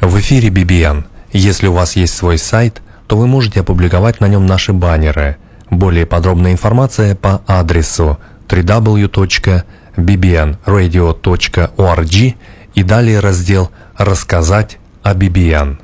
В эфире BBN. Если у вас есть свой сайт, то вы можете опубликовать на нем наши баннеры. Более подробная информация по адресу www.bbnradio.org и далее раздел «Рассказать о BBN».